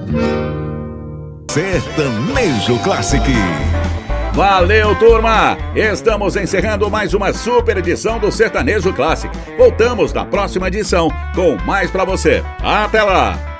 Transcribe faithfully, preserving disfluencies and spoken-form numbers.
Sertanejo Classic. Valeu, turma! Estamos encerrando mais uma super edição do Sertanejo Classic. Voltamos na próxima edição com mais pra você. Até lá!